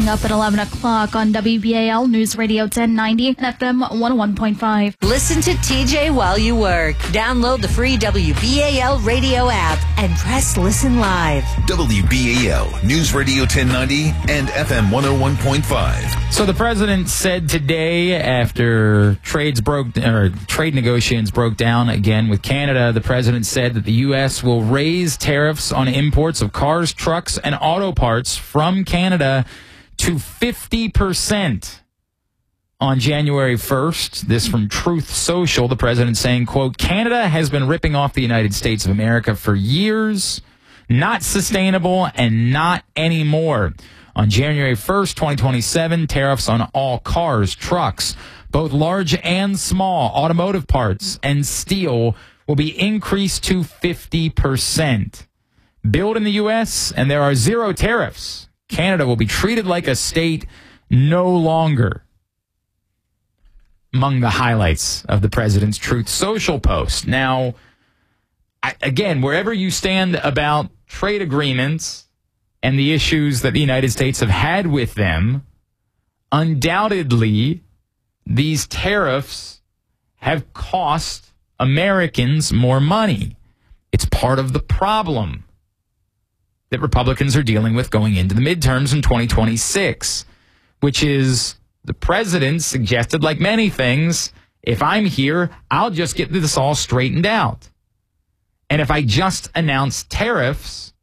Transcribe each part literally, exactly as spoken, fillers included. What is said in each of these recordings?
Up at eleven o'clock on W B A L News Radio ten ninety and F M one oh one point five. Listen to T J while you work. Download the free W B A L radio app and press listen live. W B A L News Radio ten ninety and F M one oh one point five. So the president said today, after trades broke or trade negotiations broke down again with Canada, the president said that the U S will raise tariffs on imports of cars, trucks, and auto parts from Canada to fifty percent on January first. This from Truth Social. The president saying, quote, Canada has been ripping off the United States of America for years. Not sustainable and not anymore. On January first, twenty twenty-seven, tariffs on all cars, trucks, both large and small, automotive parts, and steel will be increased to fifty percent. Built in the U S, and there are zero tariffs. Canada will be treated like a state no longer. Among the highlights of the president's Truth Social post. Now, I, again, wherever you stand about trade agreements and the issues that the United States have had with them, undoubtedly, these tariffs have cost Americans more money. It's part of the problem that Republicans are dealing with going into the midterms in twenty twenty-six, which is the president suggested, like many things, if I'm here, I'll just get this all straightened out. And if I just announce tariffs,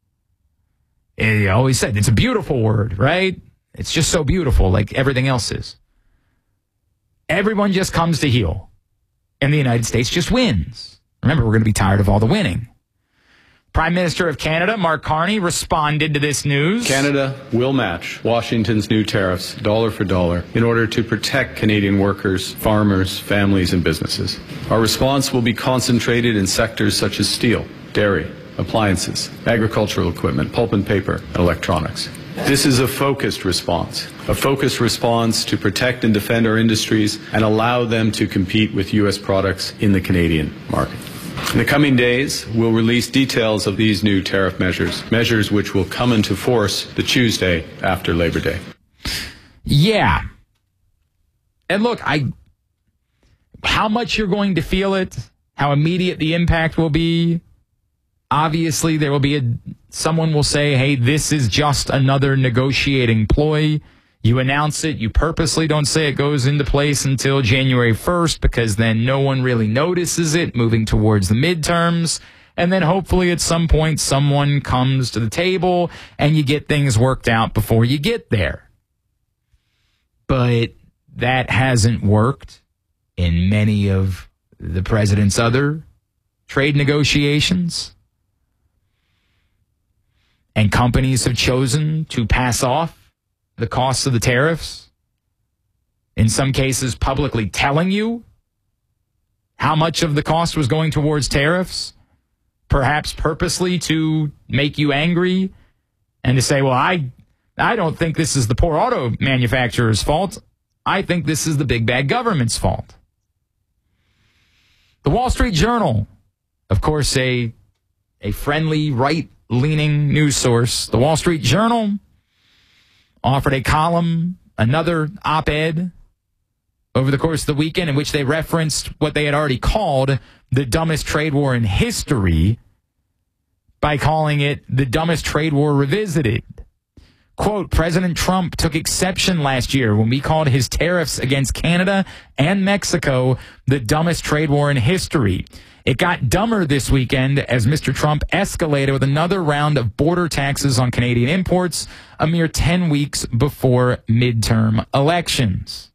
he always said, it's a beautiful word, right? It's just so beautiful, like everything else is. Everyone just comes to heel, and the United States just wins. Remember, we're going to be tired of all the winning. Prime Minister of Canada, Mark Carney, responded to this news. Canada will match Washington's new tariffs dollar for dollar in order to protect Canadian workers, farmers, families, and businesses. Our response will be concentrated in sectors such as steel, dairy, appliances, agricultural equipment, pulp and paper, and electronics. This is a focused response, a focused response to protect and defend our industries and allow them to compete with U S products in the Canadian market. In the coming days, we'll release details of these new tariff measures, measures which will come into force the Tuesday after Labor Day. Yeah. And look, I, how much you're going to feel it, how immediate the impact will be, obviously there will be a, someone will say, hey, this is just another negotiating ploy. You announce it. You purposely don't say it goes into place until January first because then no one really notices it moving towards the midterms. And then hopefully at some point someone comes to the table and you get things worked out before you get there. But that hasn't worked in many of the president's other trade negotiations. And companies have chosen to pass off the costs of the tariffs, in some cases publicly telling you how much of the cost was going towards tariffs, perhaps purposely to make you angry and to say, well, I, I don't think this is the poor auto manufacturer's fault. I think this is the big bad government's fault. The Wall Street Journal, of course, a, a friendly, right-leaning news source. The Wall Street Journal offered a column, another op-ed over the course of the weekend in which they referenced what they had already called the dumbest trade war in history by calling it the dumbest trade war revisited. Quote, President Trump took exception last year when we called his tariffs against Canada and Mexico the dumbest trade war in history. It got dumber this weekend as Mister Trump escalated with another round of border taxes on Canadian imports a mere ten weeks before midterm elections.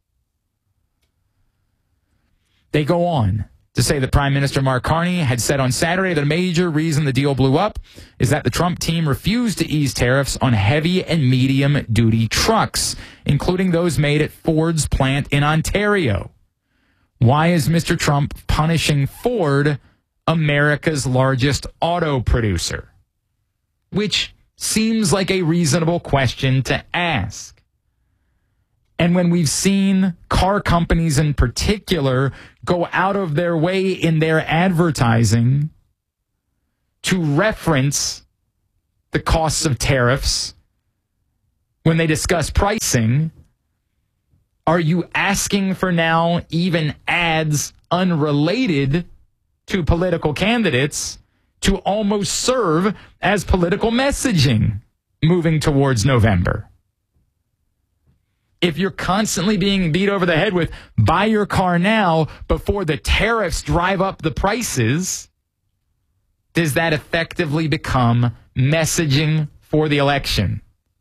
They go on to say that Prime Minister Mark Carney had said on Saturday that a major reason the deal blew up is that the Trump team refused to ease tariffs on heavy and medium-duty trucks, including those made at Ford's plant in Ontario. Why is Mister Trump punishing Ford, America's largest auto producer? Which seems like a reasonable question to ask. And when we've seen car companies in particular go out of their way in their advertising to reference the costs of tariffs when they discuss pricing, are you asking for now even ads unrelated to political candidates to almost serve as political messaging moving towards November? If you're constantly being beat over the head with buy your car now before the tariffs drive up the prices, does that effectively become messaging for the election?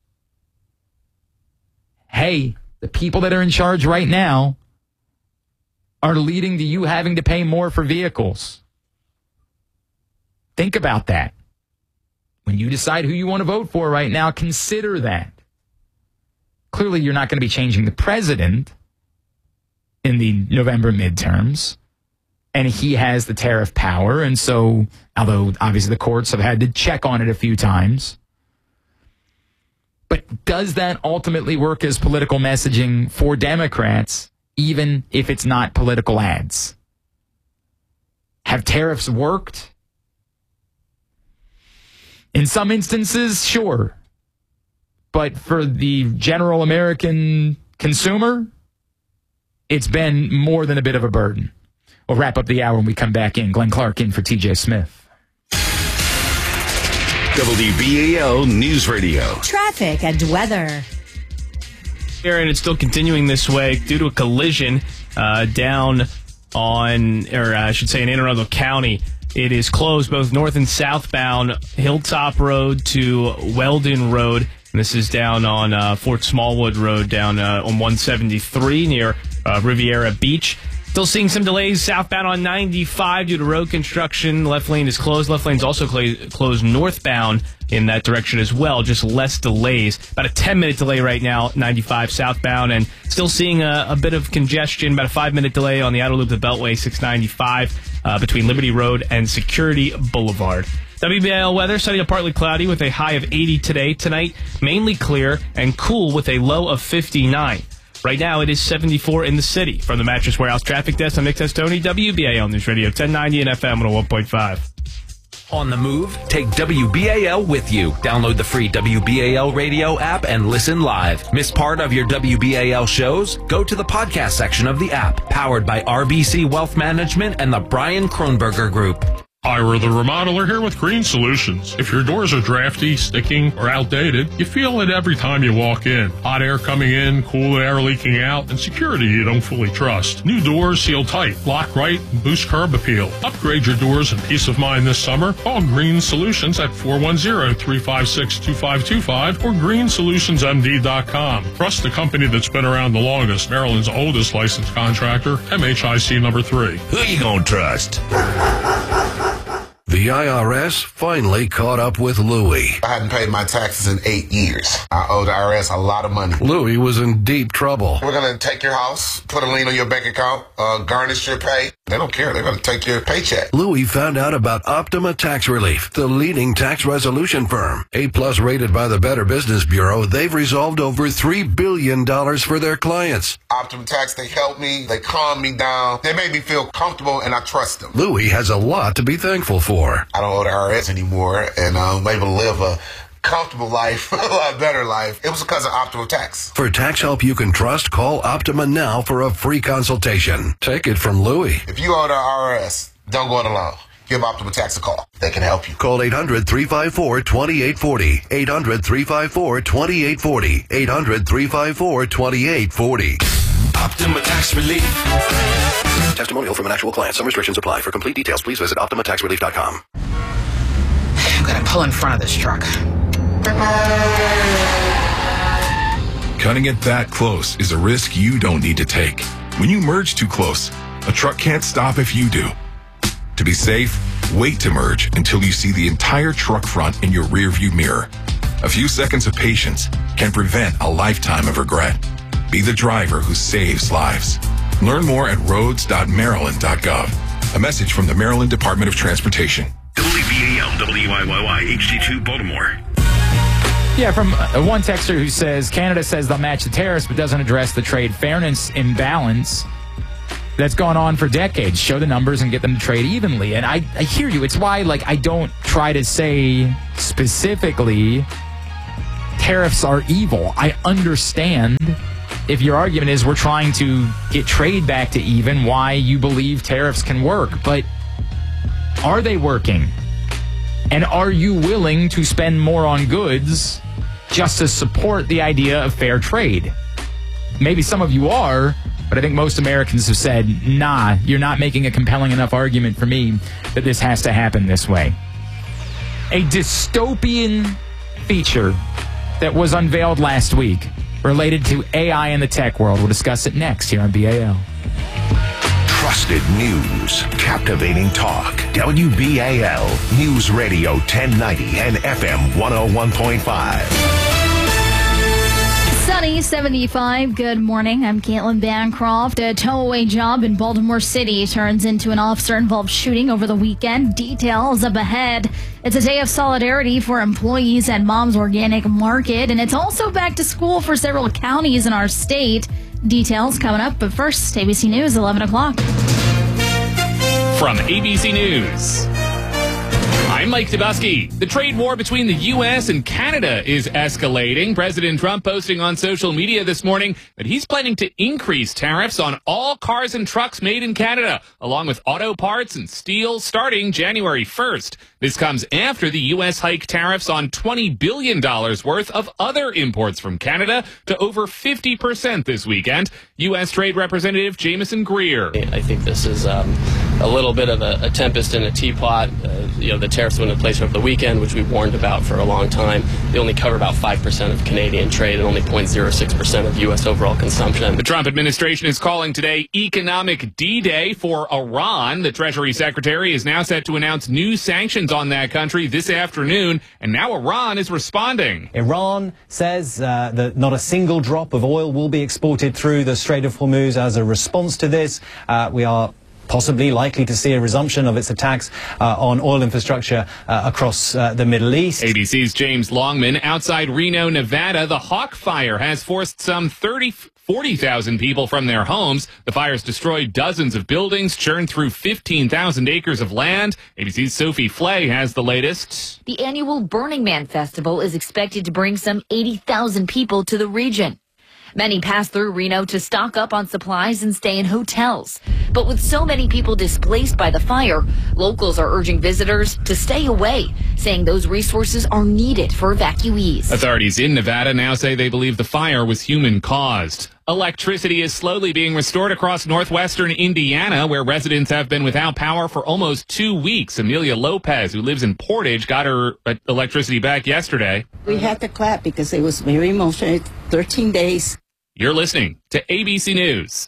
Hey, the people that are in charge right now are leading to you having to pay more for vehicles. Think about that. When you decide who you want to vote for right now, consider that. Clearly, you're not going to be changing the president in the November midterms, and he has the tariff power. And so, although obviously the courts have had to check on it a few times, but does that ultimately work as political messaging for Democrats, even if it's not political ads? Have tariffs worked? In some instances, sure. But for the general American consumer, it's been more than a bit of a burden. We'll wrap up the hour when we come back in. Glenn Clark in for T J Smith. W B A L News Radio. Traffic and weather. And it's still continuing this way due to a collision uh, down on, or I should say in Anne Arundel County. It is closed both north and southbound, Hilltop Road to Weldon Road. And this is down on uh, Fort Smallwood Road, down uh, on one seventy-three near uh, Riviera Beach. Still seeing some delays southbound on ninety-five due to road construction. Left lane is closed. Left lane is also cl- closed northbound in that direction as well. Just less delays. About a ten-minute delay right now, ninety-five southbound. And still seeing a, a bit of congestion. About a five-minute delay on the outer loop of the Beltway, six ninety-five, uh, between Liberty Road and Security Boulevard. W B A L weather, sunny to partly cloudy with a high of eighty today. Tonight, mainly clear and cool with a low of fifty-nine. Right now, it is seventy-four in the city. From the Mattress Warehouse Traffic Desk, I'm Nick Testoni, W B A L News Radio ten ninety and F M one oh one point five. On the move? Take W B A L with you. Download the free W B A L radio app and listen live. Miss part of your W B A L shows? Go to the podcast section of the app, powered by R B C Wealth Management and the Brian Kronberger Group. Ira the Remodeler here with Green Solutions. If your doors are drafty, sticking, or outdated, you feel it every time you walk in. Hot air coming in, cool air leaking out, and security you don't fully trust. New doors seal tight, lock right, and boost curb appeal. Upgrade your doors and peace of mind this summer. Call Green Solutions at four one zero, three five six, two five two five or green solutions m d dot com. Trust the company that's been around the longest, Maryland's oldest licensed contractor, M H I C number three. Who you gonna trust? The I R S finally caught up with Louie. I hadn't paid my taxes in eight years. I owe the I R S a lot of money. Louie was in deep trouble. We're going to take your house, put a lien on your bank account, uh, garnish your pay. They don't care. They're going to take your paycheck. Louie found out about Optima Tax Relief, the leading tax resolution firm. A-plus rated by the Better Business Bureau, they've resolved over three billion dollars for their clients. Optima Tax, they help me. They calm me down. They make me feel comfortable, and I trust them. Louie has a lot to be thankful for. I don't owe the I R S anymore, and I'm able to live a comfortable life, a lot better life. It was because of Optima Tax. For tax help you can trust, call Optima now for a free consultation. Take it from Louie. If you owe the I R S, don't go it alone. Give Optima Tax a call. They can help you. Call eight hundred, three five four, two eight four zero. eight hundred, three five four, two eight four zero. eight hundred, three five four, two eight four zero. Optima Tax Relief. Testimonial from an actual client. Some restrictions apply. For complete details, please visit optima tax relief dot com. I'm going to pull in front of this truck. Cutting it that close is a risk you don't need to take. When you merge too close, a truck can't stop if you do. To be safe, wait to merge until you see the entire truck front in your rearview mirror. A few seconds of patience can prevent a lifetime of regret. Be the driver who saves lives. Learn more at roads dot maryland dot gov. A message from the Maryland Department of Transportation. W B A L W I Y Y H D two Baltimore. Yeah, from uh, one texter who says Canada says they'll match the tariffs but doesn't address the trade fairness imbalance that's gone on for decades. Show the numbers and get them to trade evenly. And I, I hear you. It's why like I don't try to say specifically tariffs are evil. I understand if your argument is we're trying to get trade back to even, why you believe tariffs can work. But are they working? And are you willing to spend more on goods just to support the idea of fair trade? Maybe some of you are, but I think most Americans have said, nah, you're not making a compelling enough argument for me that this has to happen this way. A dystopian feature that was unveiled last week related to A I in the tech world. We'll discuss it next here on B A L. Trusted news, captivating talk. W B A L News Radio ten ninety and F M one oh one point five. Sunny, seventy-five. Good morning. I'm Caitlin Bancroft. A tow-away job in Baltimore City turns into an officer-involved shooting over the weekend. Details up ahead. It's a day of solidarity for employees at Mom's Organic Market, and it's also back to school for several counties in our state. Details coming up, but first, A B C News, eleven o'clock. From A B C News, I'm Mike Dubusky. The trade war between the U S and Canada is escalating. President Trump posting on social media this morning that he's planning to increase tariffs on all cars and trucks made in Canada, along with auto parts and steel, starting January first. This comes after the U S hiked tariffs on twenty billion dollars worth of other imports from Canada to over fifty percent this weekend. U S Trade Representative Jameson Greer. I think this is um, a little bit of a, a tempest in a teapot. Uh, you know, the tariffs went into place over the weekend, which we warned about for a long time. They only cover about five percent of Canadian trade and only zero point zero six percent of U S overall consumption. The Trump administration is calling today Economic D-Day for Iran. The Treasury Secretary is now set to announce new sanctions on that country this afternoon, and now Iran is responding. Iran says uh, that not a single drop of oil will be exported through the Strait of Hormuz. As a response to this, uh, we are possibly likely to see a resumption of its attacks uh, on oil infrastructure uh, across uh, the Middle East. A B C's James Longman. Outside Reno, Nevada, the Hawk Fire has forced some thirty, forty thousand people from their homes. The fire's destroyed dozens of buildings, churned through fifteen thousand acres of land. A B C's Sophie Flay has the latest. The annual Burning Man Festival is expected to bring some eighty thousand people to the region. Many pass through Reno to stock up on supplies and stay in hotels. But with so many people displaced by the fire, locals are urging visitors to stay away, saying those resources are needed for evacuees. Authorities in Nevada now say they believe the fire was human-caused. Electricity is slowly being restored across northwestern Indiana, where residents have been without power for almost two weeks. Amelia Lopez, who lives in Portage, got her electricity back yesterday. We had to clap because it was very emotional. thirteen days. You're listening to A B C News.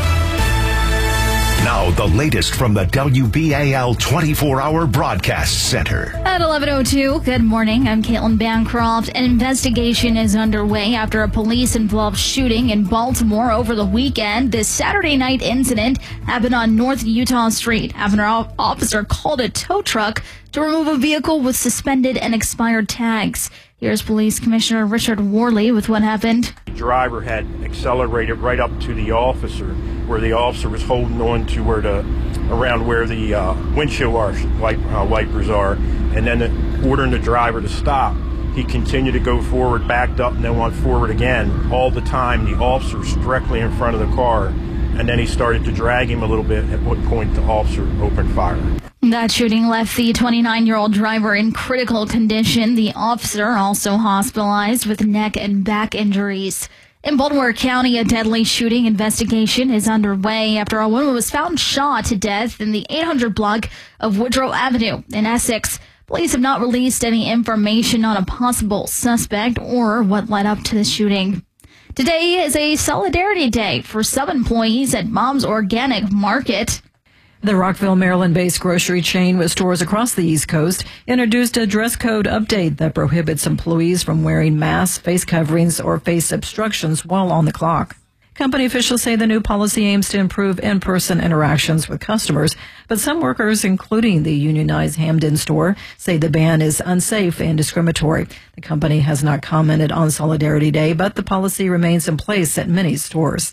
Now, the latest from the W B A L twenty-four hour Broadcast Center. At eleven oh two, good morning. I'm Caitlin Bancroft. An investigation is underway after a police-involved shooting in Baltimore over the weekend. This Saturday night incident happened on North Utah Street after an officer called a tow truck to remove a vehicle with suspended and expired tags. Here's Police Commissioner Richard Worley with what happened. The driver had accelerated right up to the officer, where the officer was holding on to where the, around where the uh, windshield wipe, uh, wipers are, and then the, ordering the driver to stop. He continued to go forward, backed up, and then went forward again. All the time, the officer was directly in front of the car, and then he started to drag him a little bit, at what point the officer opened fire. That shooting left the twenty-nine-year-old driver in critical condition. The officer also hospitalized with neck and back injuries. In Baltimore County, a deadly shooting investigation is underway after a woman was found shot to death in the eight hundred block of Woodrow Avenue in Essex. Police have not released any information on a possible suspect or what led up to the shooting. Today is a Solidarity Day for some employees at Mom's Organic Market. The Rockville, Maryland-based grocery chain with stores across the East Coast introduced a dress code update that prohibits employees from wearing masks, face coverings, or face obstructions while on the clock. Company officials say the new policy aims to improve in-person interactions with customers, but some workers, including the unionized Hamden store, say the ban is unsafe and discriminatory. The company has not commented on Solidarity Day, but the policy remains in place at many stores.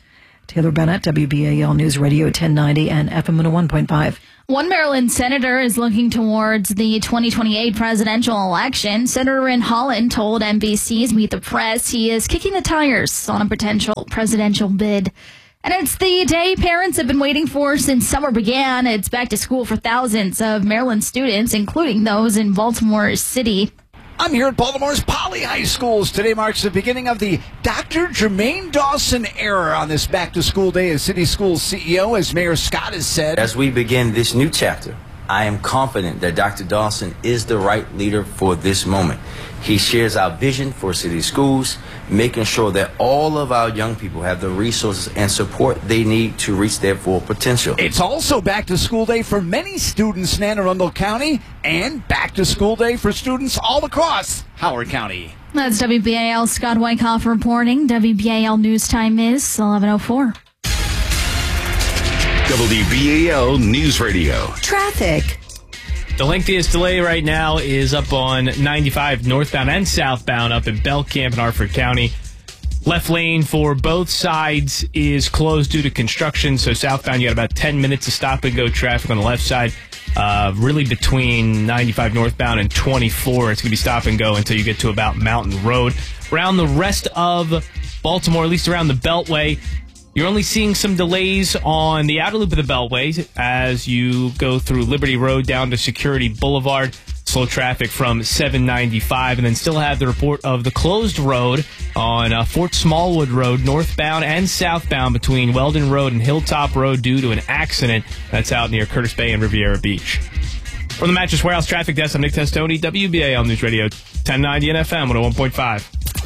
Taylor Bennett, W B A L News Radio ten ninety and F M one oh one point five. One Maryland senator is looking towards the twenty twenty-eight presidential election. Senator Rin Holland told N B C's Meet the Press he is kicking the tires on a potential presidential bid. And it's the day parents have been waiting for since summer began. It's back to school for thousands of Maryland students, including those in Baltimore City. I'm here at Baltimore's Poly High Schools. Today marks the beginning of the Doctor Jermaine Dawson era on this back-to-school day as City Schools C E O, as Mayor Scott has said. As we begin this new chapter, I am confident that Doctor Dawson is the right leader for this moment. He shares our vision for city schools, making sure that all of our young people have the resources and support they need to reach their full potential. It's also back-to-school day for many students in Anne Arundel County and back-to-school day for students all across Howard County. That's W B A L Scott Wyckoff reporting. W B A L News Time is eleven oh four. W B A L News Radio. Traffic. The lengthiest delay right now is up on ninety-five northbound and southbound up in Belcamp in Harford County. Left lane for both sides is closed due to construction, so southbound you got about ten minutes of stop and go traffic on the left side. Uh, really between ninety-five northbound and twenty-four, it's going to be stop and go until you get to about Mountain Road. Around the rest of Baltimore, at least around the Beltway, you're only seeing some delays on the outer loop of the Beltway as you go through Liberty Road down to Security Boulevard. Slow traffic from seven ninety-five, and then still have the report of the closed road on uh, Fort Smallwood Road, northbound and southbound between Weldon Road and Hilltop Road due to an accident that's out near Curtis Bay and Riviera Beach. From the Mattress Warehouse Traffic Desk, I'm Nick Testoni, W B A L News Radio ten ninety and F M one oh one point five.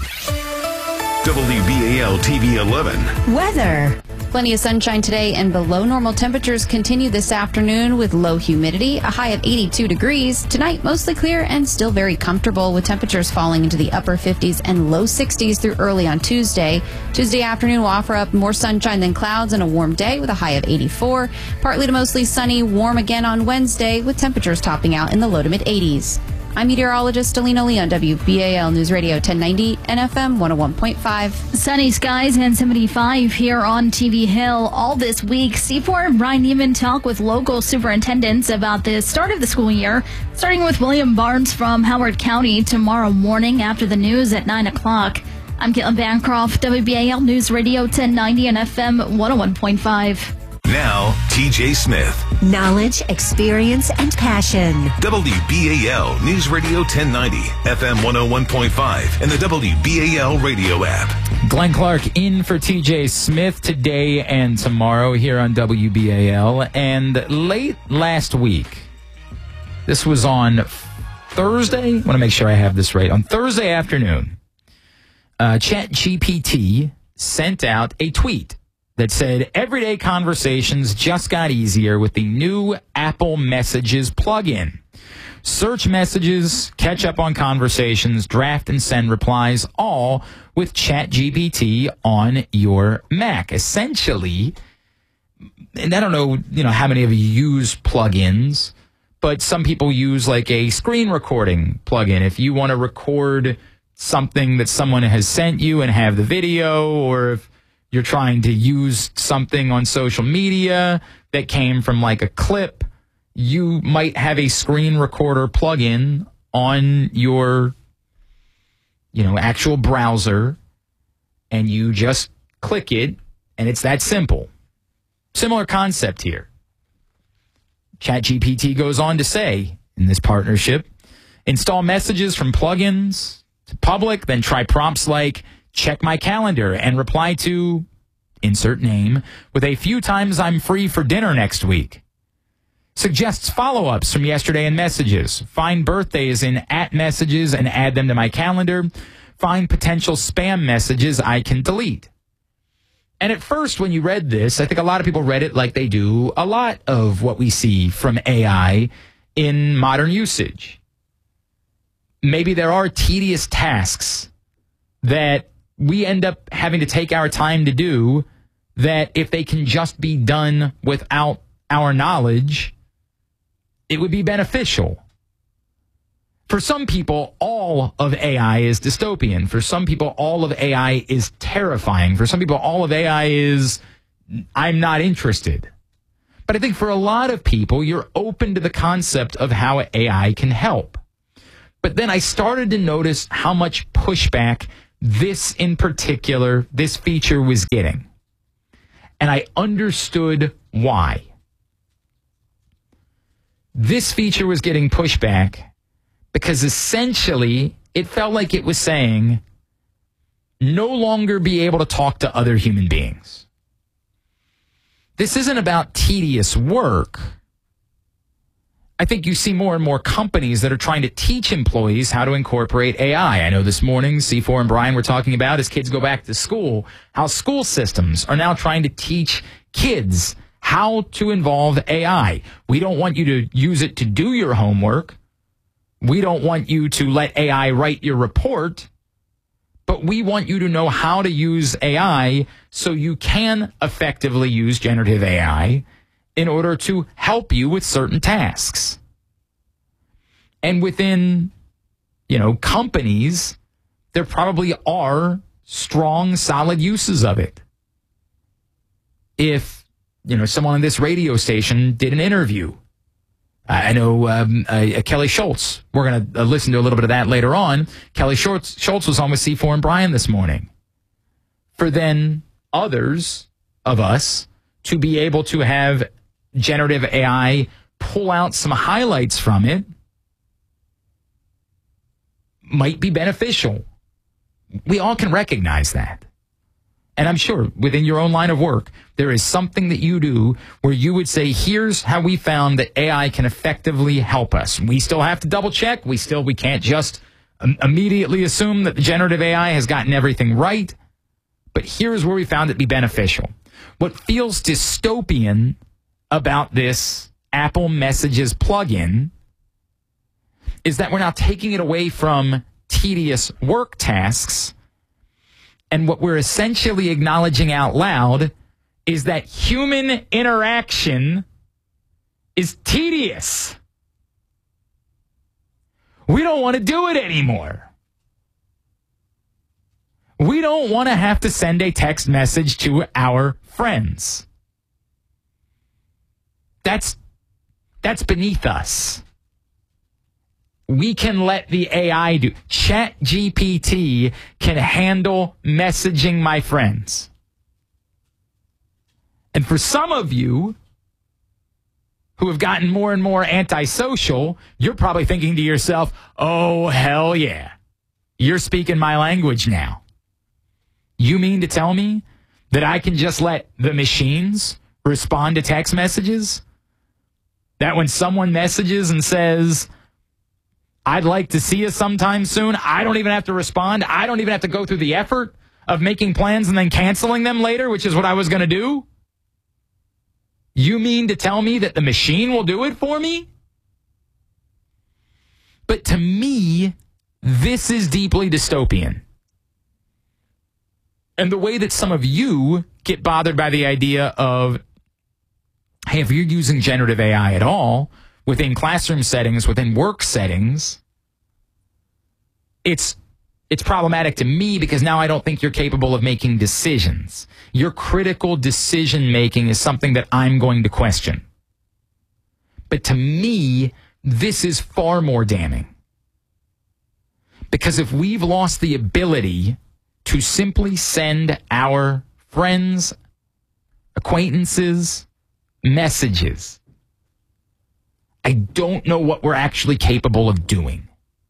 W B A L T V eleven. Weather. Plenty of sunshine today and below normal temperatures continue this afternoon with low humidity, a high of eighty-two degrees. Tonight, mostly clear and still very comfortable with temperatures falling into the upper fifties and low sixties through early on Tuesday. Tuesday afternoon will offer up more sunshine than clouds and a warm day with a high of eighty-four. Partly to mostly sunny, warm again on Wednesday with temperatures topping out in the low to mid eighties. I'm meteorologist Alina Lee on W B A L News Radio ten ninety and F M one oh one point five. Sunny skies and seventy-five here on T V Hill all this week. C four and Brian Neiman talk with local superintendents about the start of the school year, starting with William Barnes from Howard County tomorrow morning after the news at nine o'clock. I'm Caitlin Bancroft, W B A L News Radio ten ninety and F M one oh one point five. Now, T J Smith. Knowledge, experience, and passion. W B A L News Radio ten ninety, F M one oh one point five, and the W B A L radio app. Glenn Clark in for T J Smith today and tomorrow here on W B A L. And late last week, this was on Thursday. I want to make sure I have this right. On Thursday afternoon, uh, ChatGPT sent out a tweet that said, everyday conversations just got easier with the new Apple Messages plugin. Search messages, catch up on conversations, draft and send replies, all with ChatGPT on your Mac. Essentially, and I don't know, you know, how many of you use plugins, but some people use like a screen recording plugin. If you want to record something that someone has sent you and have the video, or if you're trying to use something on social media that came from like a clip, you might have a screen recorder plugin on your, you know, actual browser, and you just click it, and it's that simple. Similar concept here. ChatGPT goes on to say, in this partnership, install messages from plugins to public, then try prompts like, check my calendar and reply to insert name with a few times I'm free for dinner next week. Suggests follow-ups from yesterday in messages. Find birthdays in at messages and add them to my calendar. Find potential spam messages I can delete. And at first, when you read this, I think a lot of people read it like they do a lot of what we see from A I in modern usage. Maybe there are tedious tasks that we end up having to take our time to do, that if they can just be done without our knowledge, it would be beneficial. For some people, all of A I is dystopian. For some people, all of A I is terrifying. For some people, all of A I is I'm not interested. But I think for a lot of people, you're open to the concept of how A I can help. But then I started to notice how much pushback this in particular, this feature was getting. And I understood why. This feature was getting pushback because essentially it felt like it was saying no longer be able to talk to other human beings. This isn't about tedious work. I think you see more and more companies that are trying to teach employees how to incorporate A I. I know this morning, C four and Brian were talking about, as kids go back to school, how school systems are now trying to teach kids how to involve A I. We don't want you to use it to do your homework. We don't want you to let A I write your report. But we want you to know how to use A I so you can effectively use generative A I in order to help you with certain tasks. And within, you know, companies, there probably are strong, solid uses of it. If, you know, someone on this radio station did an interview, I know um, uh, Kelly Schultz. We're going to uh, listen to a little bit of that later on. Kelly Schultz, Schultz was on with C four and Brian this morning. For then others of us to be able to have generative A I pull out some highlights from it might be beneficial. We all can recognize that. And I'm sure within your own line of work, there is something that you do where you would say, here's how we found that A I can effectively help us. We still have to double check. We still, we can't just um, immediately assume that the generative A I has gotten everything right. But here's where we found it to be beneficial. What feels dystopian about this Apple Messages plugin is that we're now taking it away from tedious work tasks. And what we're essentially acknowledging out loud is that human interaction is tedious. We don't want to do it anymore. We don't want to have to send a text message to our friends. That's, that's beneath us. We can let the A I do. Chat G P T can handle messaging my friends. And for some of you who have gotten more and more antisocial, you're probably thinking to yourself, oh, hell yeah. You're speaking my language now. You mean to tell me that I can just let the machines respond to text messages? That when someone messages and says, I'd like to see you sometime soon, I don't even have to respond. I don't even have to go through the effort of making plans and then canceling them later, which is what I was going to do. You mean to tell me that the machine will do it for me? But to me, this is deeply dystopian. And the way that some of you get bothered by the idea of, hey, if you're using generative A I at all, within classroom settings, within work settings, it's it's problematic to me because now I don't think you're capable of making decisions. Your critical decision making is something that I'm going to question. But to me, this is far more damning. Because if we've lost the ability to simply send our friends, acquaintances, messages, I don't know what we're actually capable of doing.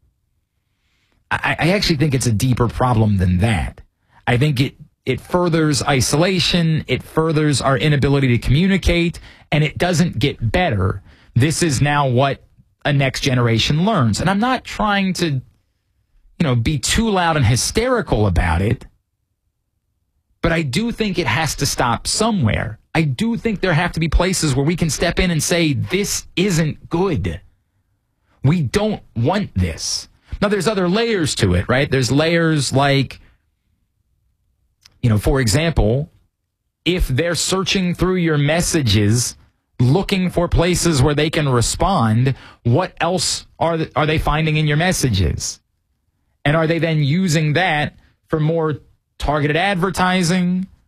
I, I actually think it's a deeper problem than that. I think it, it furthers isolation, it furthers our inability to communicate, and it doesn't get better. This is now what a next generation learns. And I'm not trying to, you know, be too loud and hysterical about it, but I do think it has to stop somewhere. I do think there have to be places where we can step in and say, this isn't good. We don't want this. Now, there's other layers to it, right? There's layers like, you know, for example, if they're searching through your messages, looking for places where they can respond, what else are they, are they finding in your messages? And are they then using that for more targeted advertising,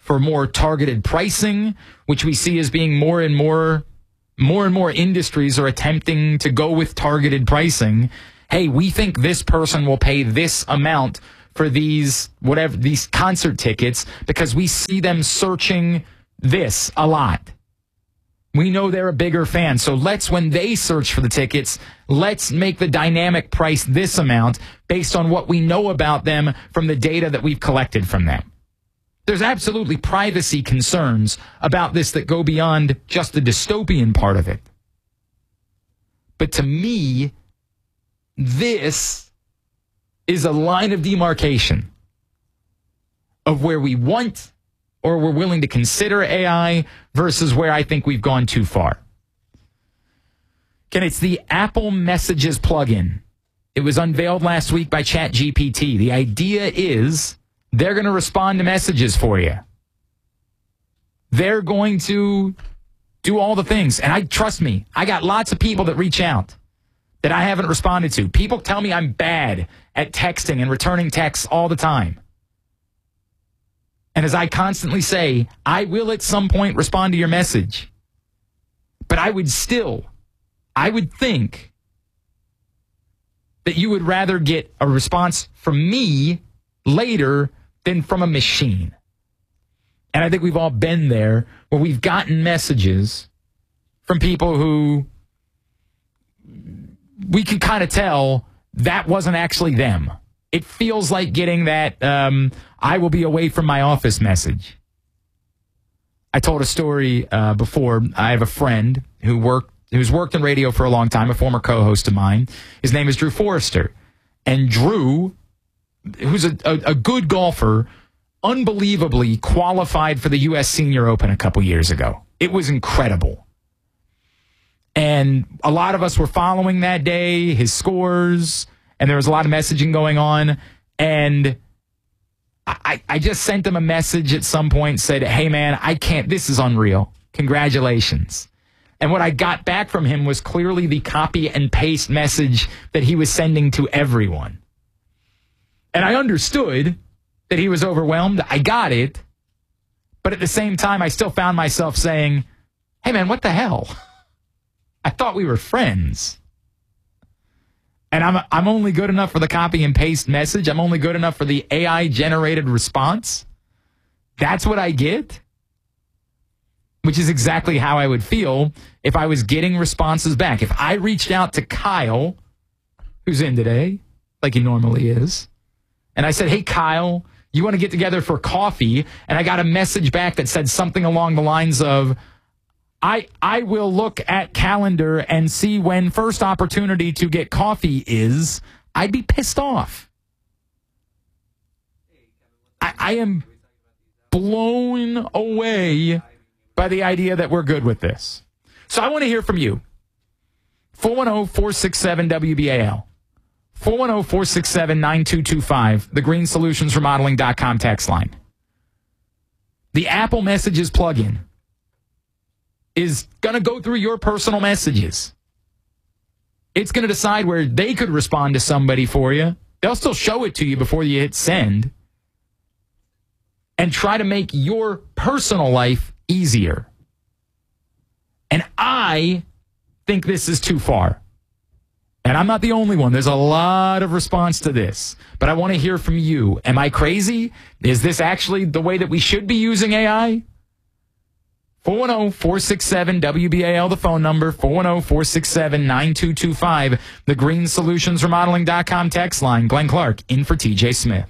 for more targeted pricing, which we see as being more and more, more and more industries are attempting to go with targeted pricing. Hey, we think this person will pay this amount for these, whatever, these concert tickets because we see them searching this a lot. We know they're a bigger fan. So let's, when they search for the tickets, let's make the dynamic price this amount based on what we know about them from the data that we've collected from them. There's absolutely privacy concerns about this that go beyond just the dystopian part of it. But to me, this is a line of demarcation of where we want or we're willing to consider A I versus where I think we've gone too far. Again, it's the Apple Messages plugin. It was unveiled last week by ChatGPT. The idea is they're going to respond to messages for you. They're going to do all the things. And I trust me, I got lots of people that reach out that I haven't responded to. People tell me I'm bad at texting and returning texts all the time. And as I constantly say, I will at some point respond to your message. But I would still, I would think that you would rather get a response from me later than from a machine. And I think we've all been there where we've gotten messages from people who we can kind of tell that wasn't actually them. It feels like getting that um, I will be away from my office message. I told a story uh, before. I have a friend who worked, who's worked in radio for a long time, a former co-host of mine. His name is Drew Forrester. And Drew, who's a, a, a good golfer, unbelievably qualified for the U S Senior Open a couple years ago. It was incredible. And a lot of us were following that day, his scores, and there was a lot of messaging going on. And I, I just sent him a message at some point, said, hey, man, I can't. This is unreal. Congratulations. And what I got back from him was clearly the copy and paste message that he was sending to everyone. And I understood that he was overwhelmed. I got it. But at the same time, I still found myself saying, hey, man, what the hell? I thought we were friends. And I'm I'm only good enough for the copy and paste message. I'm only good enough for the A I-generated response. That's what I get? Which is exactly how I would feel if I was getting responses back. If I reached out to Kyle, who's in today, like he normally is, and I said, hey, Kyle, you want to get together for coffee? And I got a message back that said something along the lines of, I I will look at calendar and see when first opportunity to get coffee is, I'd be pissed off. I, I am blown away by the idea that we're good with this. So I want to hear from you. four one zero, four six seven, W B A L. four one zero, four six seven, nine two two five. The green solutions remodeling dot com text line. The Apple Messages plugin is going to go through your personal messages. It's going to decide where they could respond to somebody for you. They'll still show it to you before you hit send. And try to make your personal life easier. And I think this is too far. And I'm not the only one. There's a lot of response to this. But I want to hear from you. Am I crazy? Is this actually the way that we should be using A I? four one zero, four six seven, W B A L, the phone number. four one zero, four six seven, nine two two five. The green solutions remodeling dot com text line. Glenn Clark in for T J Smith.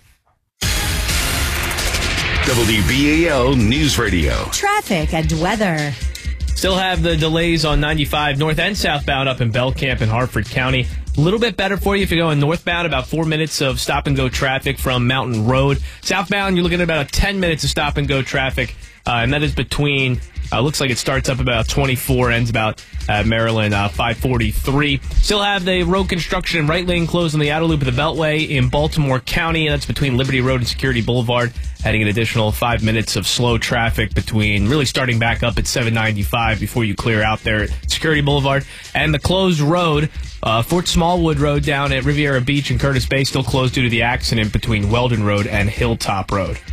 W B A L News Radio. Traffic and weather. Still have the delays on ninety-five north and southbound up in Belcamp and Hartford County. A little bit better for you if you're going northbound, about four minutes of stop-and-go traffic from Mountain Road. Southbound, you're looking at about ten minutes of stop-and-go traffic, uh, and that is between... Uh, looks like it starts up about twenty-four, ends about uh, Maryland uh, five forty-three. Still have the road construction and right lane closed on the outer loop of the Beltway in Baltimore County. That's between Liberty Road and Security Boulevard. Adding an additional five minutes of slow traffic between really starting back up at seven ninety-five before you clear out there at Security Boulevard. And the closed road, uh, Fort Smallwood Road down at Riviera Beach and Curtis Bay, still closed due to the accident between Weldon Road and Hilltop Road.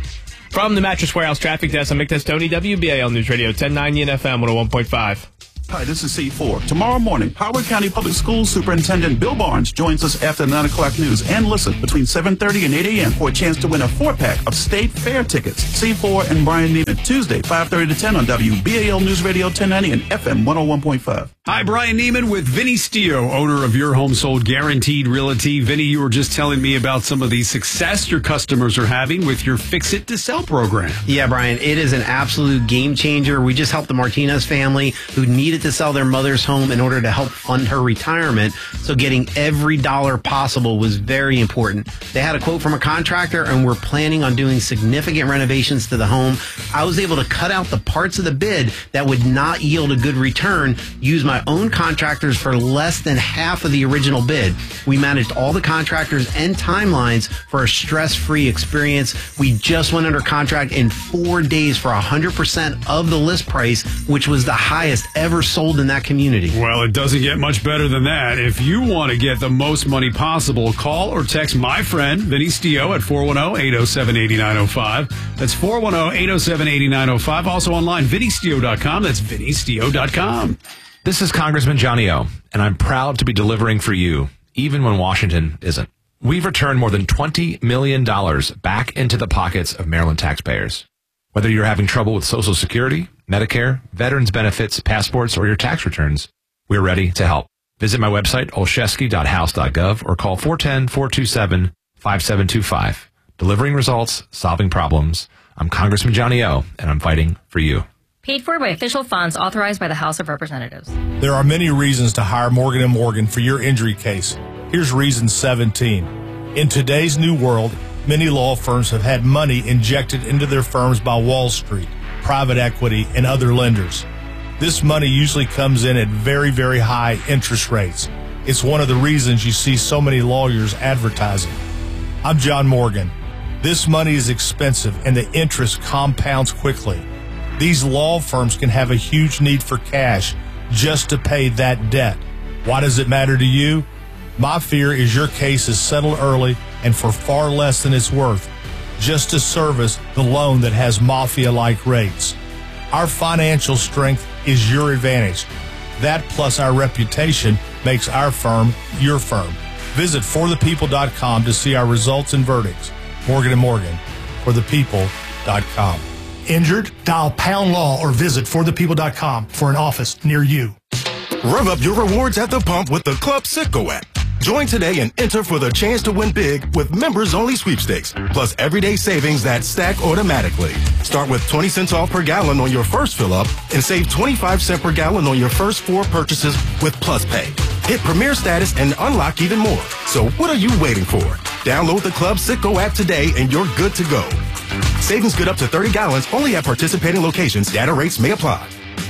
From the Mattress Warehouse Traffic Desk, I'm Mick Testoni, W B A L News Radio, ten ninety and F M one oh one point five. Hi, this is C four. Tomorrow morning, Howard County Public Schools Superintendent Bill Barnes joins us after the nine o'clock news and listen between seven thirty and eight a.m. for a chance to win a four-pack of State Fair tickets. C four and Brian Neiman, Tuesday, five thirty to ten on W B A L News Radio ten ninety and F M one oh one point five. Hi, Brian Neiman with Vinny Stio, owner of Your Home Sold Guaranteed Realty. Vinny, you were just telling me about some of the success your customers are having with your Fix It to Sell program. Yeah, Brian, it is an absolute game changer. We just helped the Martinez family who needed to sell their mother's home in order to help fund her retirement. So getting every dollar possible was very important. They had a quote from a contractor and we're planning on doing significant renovations to the home. I was able to cut out the parts of the bid that would not yield a good return, use my own contractors for less than half of the original bid. We managed all the contractors and timelines for a stress-free experience. We just went under contract in four days for one hundred percent of the list price, which was the highest ever sold in that community. Well, it doesn't get much better than that. If you want to get the most money possible, call or text my friend, Vinny Stio, at four one zero, eight zero seven, eight nine zero five. That's four one zero, eight zero seven, eight nine zero five. Also online, vinny stio dot com. That's vinny stio dot com. This is Congressman Johnny O, and I'm proud to be delivering for you, even when Washington isn't. We've returned more than twenty million dollars back into the pockets of Maryland taxpayers. Whether you're having trouble with Social Security, Medicare, veterans benefits, passports, or your tax returns, we're ready to help. Visit my website, olszewski dot house dot gov, or call four one zero, four two seven, five seven two five. Delivering results, solving problems. I'm Congressman Johnny O, and I'm fighting for you. Paid for by official funds authorized by the House of Representatives. There are many reasons to hire Morgan and Morgan for your injury case. Here's reason seventeen. In today's new world, many law firms have had money injected into their firms by Wall Street, private equity, and other lenders. This money usually comes in at very, very high interest rates. It's one of the reasons you see so many lawyers advertising. I'm John Morgan. This money is expensive and the interest compounds quickly. These law firms can have a huge need for cash just to pay that debt. Why does it matter to you? My fear is your case is settled early and for far less than it's worth, just to service the loan that has mafia-like rates. Our financial strength is your advantage. That plus our reputation makes our firm your firm. Visit for the people dot com to see our results and verdicts. Morgan and Morgan, for the people dot com. Injured? Dial pound law or visit for the people dot com for an office near you. Rev up your rewards at the pump with the Club Citgo app. Join today and enter for the chance to win big with members-only sweepstakes, plus everyday savings that stack automatically. Start with twenty cents off per gallon on your first fill-up and save twenty-five cents per gallon on your first four purchases with Plus Pay. Hit Premier status and unlock even more. So what are you waiting for? Download the Club Citgo app today and you're good to go. Savings good up to thirty gallons only at participating locations. Data rates may apply.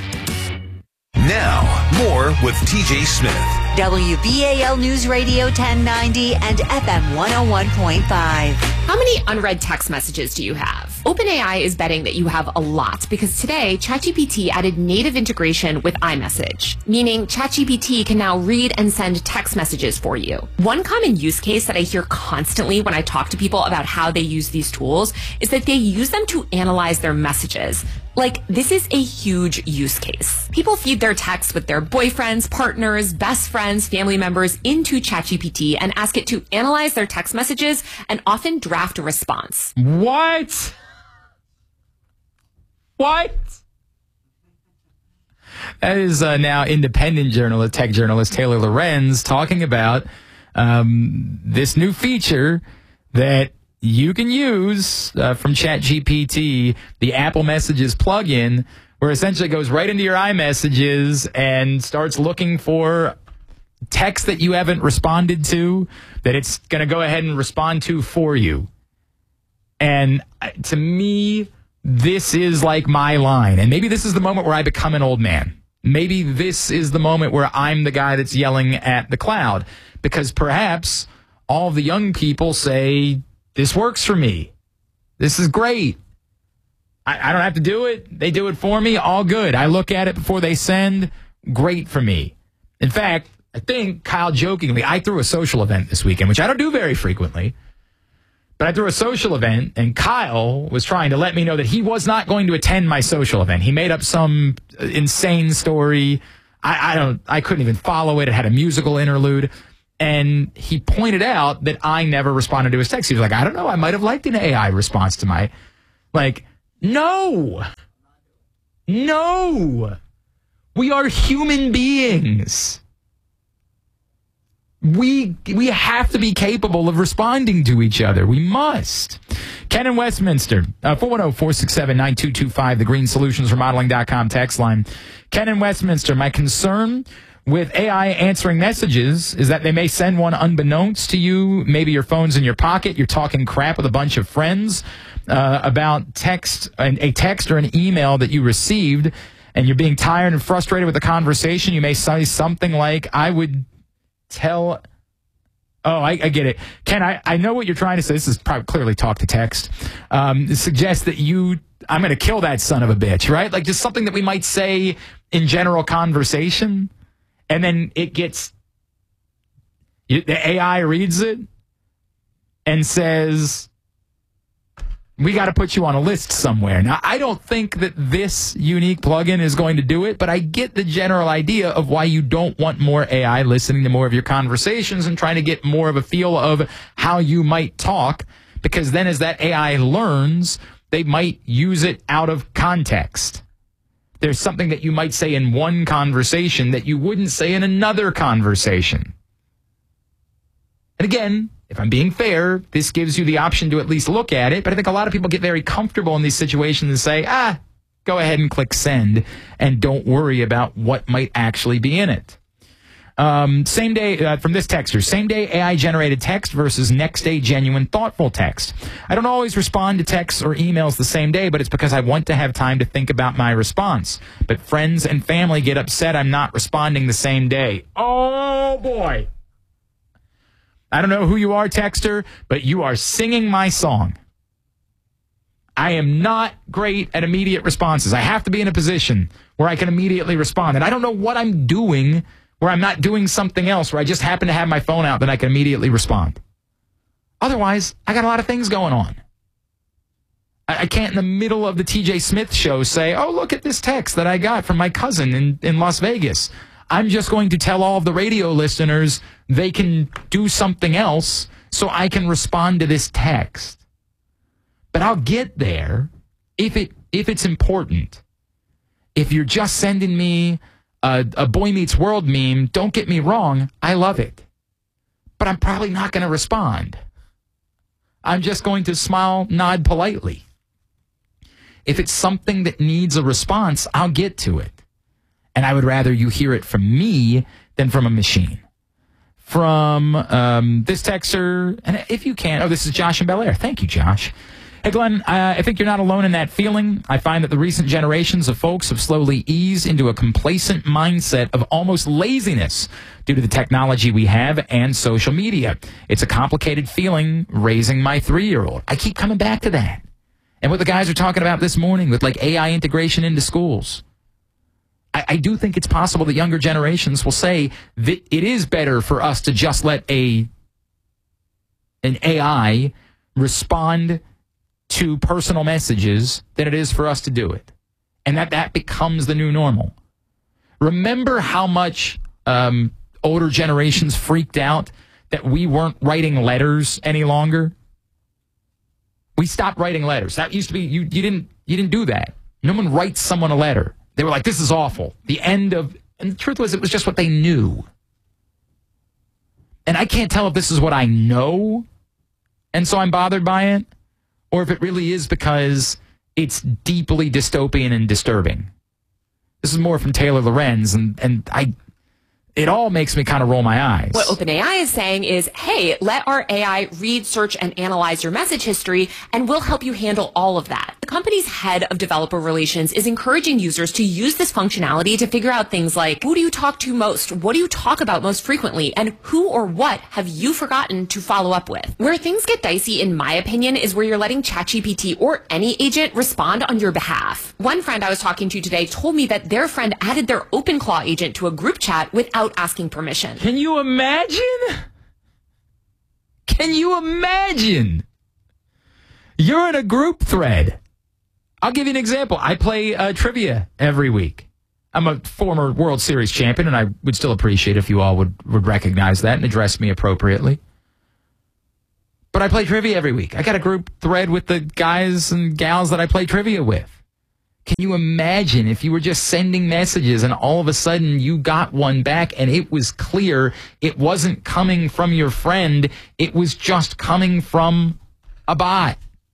Now, more with T J Smith. W B A L News Radio ten ninety and F M one oh one point five. How many unread text messages do you have? OpenAI is betting that you have a lot because today ChatGPT added native integration with iMessage, meaning ChatGPT can now read and send text messages for you. One common use case that I hear constantly when I talk to people about how they use these tools is that they use them to analyze their messages. Like, this is a huge use case. People feed their texts with their boyfriends, partners, best friends, family members into ChatGPT and ask it to analyze their text messages and often draft a response. What? What? That is uh, now independent journalist, tech journalist Taylor Lorenz talking about um, this new feature that you can use uh, from ChatGPT, the Apple Messages plugin, where essentially it goes right into your iMessages and starts looking for text that you haven't responded to, that it's going to go ahead and respond to for you. And uh, to me, this is like my line. And maybe this is the moment where I become an old man. Maybe this is the moment where I'm the guy that's yelling at the cloud, because perhaps all the young people say, this works for me. This is great. I, I don't have to do it. They do it for me. All good. I look at it before they send. Great for me. In fact, I think Kyle jokingly, I threw a social event this weekend, which I don't do very frequently. But I threw a social event, and Kyle was trying to let me know that he was not going to attend my social event. He made up some insane story. I, I don't. I couldn't even follow it. It had a musical interlude. And he pointed out that I never responded to his text. He was like, I don't know. I might have liked an A I response to my... Like, no. No. We are human beings. We we have to be capable of responding to each other. We must. Ken in Westminster, uh, four one zero, four six seven, nine two two five, the green solutions remodeling dot com text line. Ken in Westminster, my concern with A I answering messages is that they may send one unbeknownst to you. Maybe your phone's in your pocket. You're talking crap with a bunch of friends uh, about text, a text or an email that you received, and you're being tired and frustrated with the conversation. You may say something like, I would... Tell, oh, I, I get it. Ken, I, I know what you're trying to say. This is probably clearly talk to text. Um, suggest that you, I'm going to kill that son of a bitch, right? Like just something that we might say in general conversation. And then it gets, the A I reads it and says, we got to put you on a list somewhere. Now, I don't think that this unique plugin is going to do it, but I get the general idea of why you don't want more A I listening to more of your conversations and trying to get more of a feel of how you might talk, because then as that A I learns, they might use it out of context. There's something that you might say in one conversation that you wouldn't say in another conversation. And again, if I'm being fair, this gives you the option to at least look at it. But I think a lot of people get very comfortable in these situations and say, ah, go ahead and click send and don't worry about what might actually be in it. Um, same day, uh, from this texter, same day A I generated text versus next day genuine thoughtful text. I don't always respond to texts or emails the same day, but it's because I want to have time to think about my response. But friends and family get upset I'm not responding the same day. Oh, boy. I don't know who you are, texter, but you are singing my song. I am not great at immediate responses. I have to be in a position where I can immediately respond. And I don't know what I'm doing where I'm not doing something else, where I just happen to have my phone out that I can immediately respond. Otherwise, I got a lot of things going on. I, I can't in the middle of the T J Smith show say, oh, look at this text that I got from my cousin in, in Las Vegas. I'm just going to tell all of the radio listeners they can do something else so I can respond to this text. But I'll get there if it if it's important. If you're just sending me a, a Boy Meets World meme, don't get me wrong, I love it. But I'm probably not going to respond. I'm just going to smile, nod politely. If it's something that needs a response, I'll get to it. And I would rather you hear it from me than from a machine. From um, this texter, and if you can, oh, this is Josh in Bel Air. Thank you, Josh. Hey, Glenn, uh, I think you're not alone in that feeling. I find that the recent generations of folks have slowly eased into a complacent mindset of almost laziness due to the technology we have and social media. It's a complicated feeling raising my three-year-old. I keep coming back to that. And what the guys are talking about this morning with like A I integration into schools. I, I do think it's possible that younger generations will say that it is better for us to just let a an A I respond to personal messages than it is for us to do it. And that that becomes the new normal. Remember how much um, older generations freaked out that we weren't writing letters any longer? We stopped writing letters. That used to be, you, you didn't you didn't do that. No one writes someone a letter. They were like, this is awful. The end of, and the truth was, it was just what they knew. And I can't tell if this is what I know, and so I'm bothered by it, or if it really is because it's deeply dystopian and disturbing. This is more from Taylor Lorenz, and, and I, it all makes me kind of roll my eyes. What OpenAI is saying is, hey, let our A I read, search, and analyze your message history, and we'll help you handle all of that. The company's head of developer relations is encouraging users to use this functionality to figure out things like, who do you talk to most? What do you talk about most frequently? And who or what have you forgotten to follow up with? Where things get dicey, in my opinion, is where you're letting ChatGPT or any agent respond on your behalf. One friend I was talking to today told me that their friend added their OpenClaw agent to a group chat without asking permission. Can you imagine? Can you imagine? You're in a group thread. I'll give you an example. I play uh, trivia every week. I'm a former World Series champion, and I would still appreciate if you all would, would recognize that and address me appropriately. But I play trivia every week. I got a group thread with the guys and gals that I play trivia with. Can you imagine if you were just sending messages and all of a sudden you got one back and it was clear it wasn't coming from your friend, it was just coming from a bot?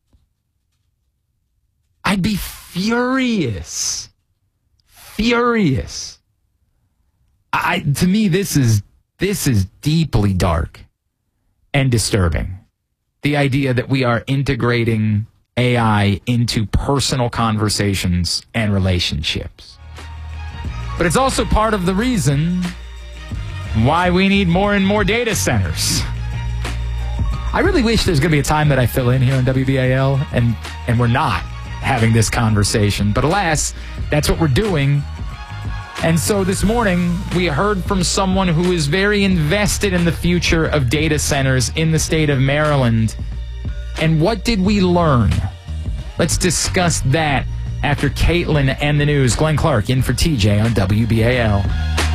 I'd be furious. Furious. I, to me, this is this is deeply dark and disturbing. The idea that we are integrating A I into personal conversations and relationships. But it's also part of the reason why we need more and more data centers. I really wish there's going to be a time that I fill in here on W B A L, and, and we're not having this conversation. But alas, that's what we're doing. And so this morning, we heard from someone who is very invested in the future of data centers in the state of Maryland. And what did we learn? Let's discuss that after Caitlin and the news. Glenn Clark in for T J on W B A L.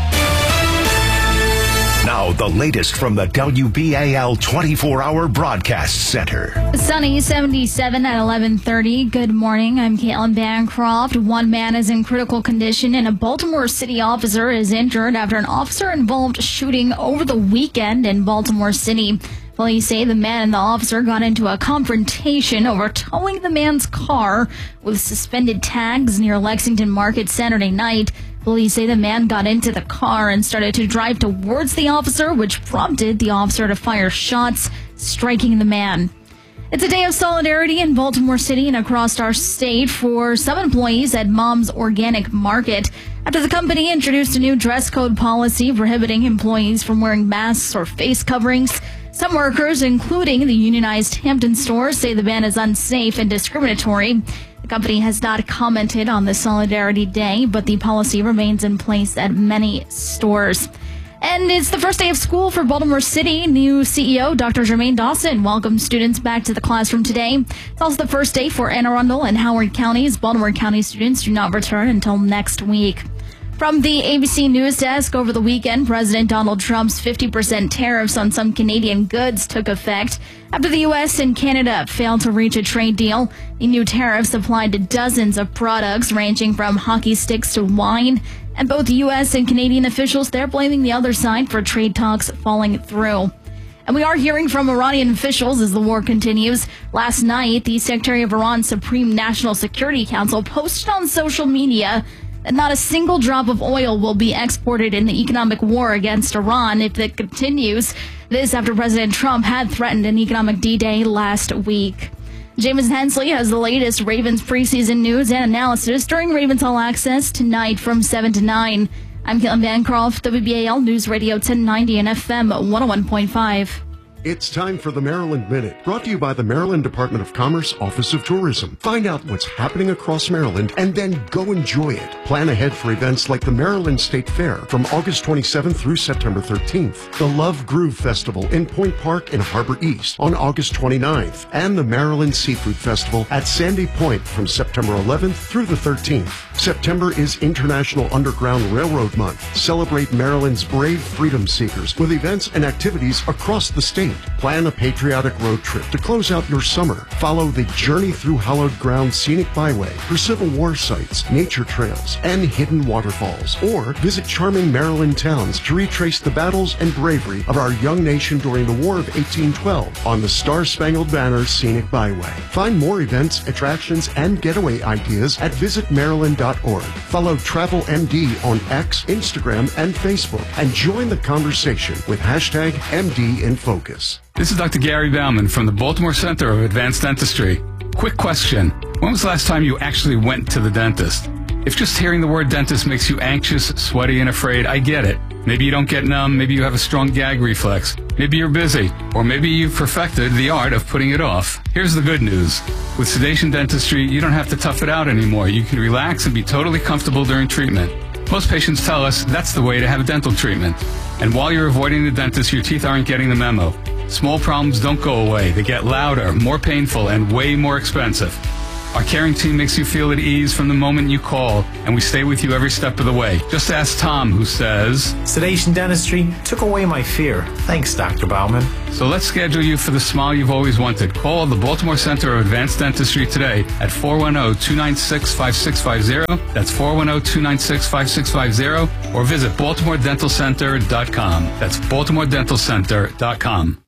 Now, the latest from the W B A L twenty-four hour Broadcast Center. Sunny, seventy-seven at eleven thirty. Good morning. I'm Caitlin Bancroft. One man is in critical condition and a Baltimore City officer is injured after an officer-involved shooting over the weekend in Baltimore City. Police say the man and the officer got into a confrontation over towing the man's car with suspended tags near Lexington Market Saturday night. Police say the man got into the car and started to drive towards the officer, which prompted the officer to fire shots, striking the man. It's a day of solidarity in Baltimore City and across our state for some employees at Mom's Organic Market after the company introduced a new dress code policy prohibiting employees from wearing masks or face coverings. Some workers, including the unionized Hampton store, say the ban is unsafe and discriminatory. The company has not commented on the Solidarity Day, but the policy remains in place at many stores. And it's the first day of school for Baltimore City. New C E O Doctor Jermaine Dawson welcomed students back to the classroom today. It's also the first day for Anne Arundel and Howard counties. Baltimore County students do not return until next week. From the A B C News Desk, over the weekend, President Donald Trump's fifty percent tariffs on some Canadian goods took effect after the U S and Canada failed to reach a trade deal. The new tariffs applied to dozens of products ranging from hockey sticks to wine. And both U S and Canadian officials, they're blaming the other side for trade talks falling through. And we are hearing from Iranian officials as the war continues. Last night, the Secretary of Iran's Supreme National Security Council posted on social media that not a single drop of oil will be exported in the economic war against Iran if it continues. This after President Trump had threatened an economic D-Day last week. Jameson Hensley has the latest Ravens preseason news and analysis during Ravens All Access tonight from seven to nine. I'm Caitlin Bancroft, W B A L News Radio ten ninety and F M one oh one point five. It's time for the Maryland Minute, brought to you by the Maryland Department of Commerce Office of Tourism. Find out what's happening across Maryland and then go enjoy it. Plan ahead for events like the Maryland State Fair from August twenty-seventh through September thirteenth, the Love Groove Festival in Point Park in Harbor East on August twenty-ninth, and the Maryland Seafood Festival at Sandy Point from September eleventh through the thirteenth. September is International Underground Railroad Month. Celebrate Maryland's brave freedom seekers with events and activities across the state. Plan a patriotic road trip to close out your summer. Follow the Journey Through Hallowed Ground Scenic Byway for Civil War sites, nature trails, and hidden waterfalls. Or visit charming Maryland towns to retrace the battles and bravery of our young nation during the War of eighteen twelve on the Star-Spangled Banner Scenic Byway. Find more events, attractions, and getaway ideas at visit maryland dot org. Follow Travel M D on X, Instagram, and Facebook, and join the conversation with hashtag M D in Focus. This is Doctor Gary Bauman from the Baltimore Center of Advanced Dentistry. Quick question. When was the last time you actually went to the dentist? If just hearing the word dentist makes you anxious, sweaty, and afraid, I get it. Maybe you don't get numb, maybe you have a strong gag reflex, maybe you're busy, or maybe you've perfected the art of putting it off. Here's the good news. With sedation dentistry, you don't have to tough it out anymore. You can relax and be totally comfortable during treatment. Most patients tell us that's the way to have dental treatment. And while you're avoiding the dentist, your teeth aren't getting the memo. Small problems don't go away. They get louder, more painful, and way more expensive. Our caring team makes you feel at ease from the moment you call, and we stay with you every step of the way. Just ask Tom, who says, Sedation Dentistry took away my fear. Thanks, Doctor Bauman. So let's schedule you for the smile you've always wanted. Call the Baltimore Center of Advanced Dentistry today at four one zero, two nine six, five six five zero. That's four one zero, two nine six, five six five zero. Or visit baltimore dental center dot com. That's baltimore dental center dot com.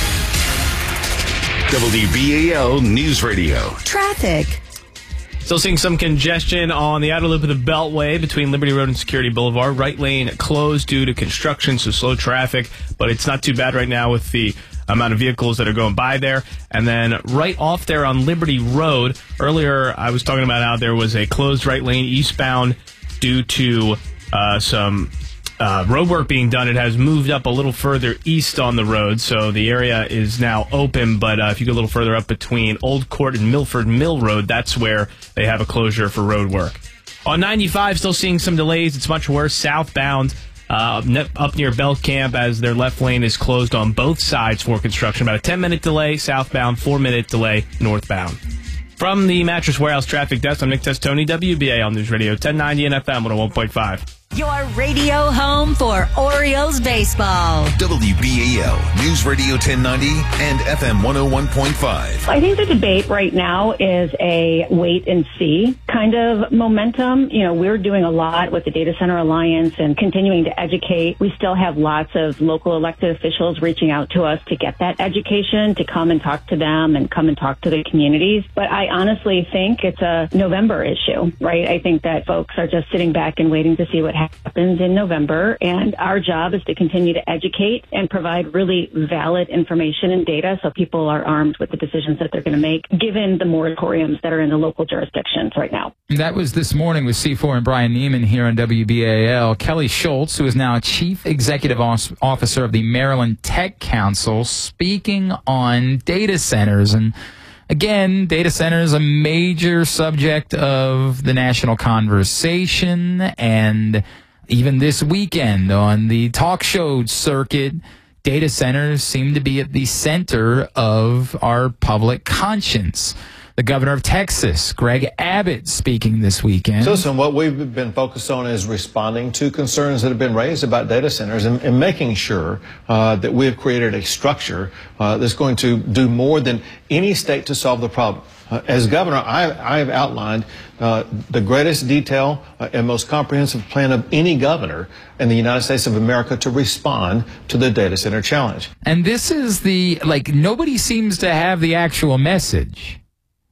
W B A L News Radio. Traffic. Still seeing some congestion on the outer loop of the Beltway between Liberty Road and Security Boulevard. Right lane closed due to construction, so slow traffic, but it's not too bad right now with the amount of vehicles that are going by there. And then right off there on Liberty Road, earlier I was talking about how there was a closed right lane eastbound due to uh, some Uh, road work being done. It has moved up a little further east on the road, so the area is now open. But uh, if you go a little further up between Old Court and Milford Mill Road, that's where they have a closure for road work. On ninety-five, still seeing some delays. It's much worse southbound uh, up near Belt Camp as their left lane is closed on both sides for construction. About a ten-minute delay southbound, four-minute delay northbound. From the Mattress Warehouse Traffic Desk, I'm Nick Testoni, W B A L News Radio ten ninety and F M one oh one point five. Your radio home for Orioles baseball. W B A L News Radio ten ninety and F M one oh one point five. I think the debate right now is a wait and see kind of momentum. You know, we're doing a lot with the Data Center Alliance and continuing to educate. We still have lots of local elected officials reaching out to us to get that education, to come and talk to them and come and talk to the communities. But I honestly think it's a November issue, right? I think that folks are just sitting back and waiting to see what happens in November, and our job is to continue to educate and provide really valid information and data so people are armed with the decisions that they're going to make given the moratoriums that are in the local jurisdictions right now. That was this morning with C four and Brian Neiman here on W B A L. Kelly Schultz, who is now Chief Executive Officer of the Maryland Tech Council, speaking on data centers. And again, data centers, a major subject of the national conversation. And even this weekend on the talk show circuit, data centers seem to be at the center of our public conscience. The governor of Texas, Greg Abbott, speaking this weekend. So, listen, what we've been focused on is responding to concerns that have been raised about data centers and, and making sure uh, that we have created a structure uh, that's going to do more than any state to solve the problem. Uh, as governor, I, I have outlined uh, the greatest detail uh, and most comprehensive plan of any governor in the United States of America to respond to the data center challenge. And this is the, like, nobody seems to have the actual message.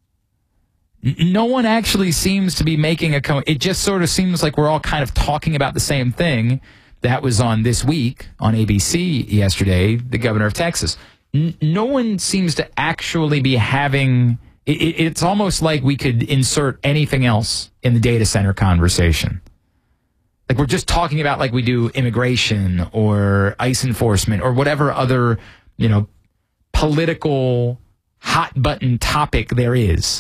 No one actually seems to be making a co- it just sort of seems like we're all kind of talking about the same thing. That was on This Week on A B C yesterday, the governor of Texas. N- no one seems to actually be having it, it's almost like we could insert anything else in the data center conversation. Like we're just talking about like we do immigration or ICE enforcement or whatever other, you know, political hot button topic there is.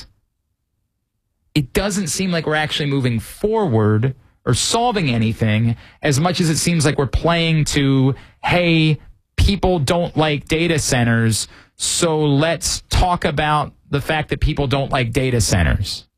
It doesn't seem like we're actually moving forward or solving anything as much as it seems like we're playing to, hey, people don't like data centers, so let's talk about the fact that people don't like data centers.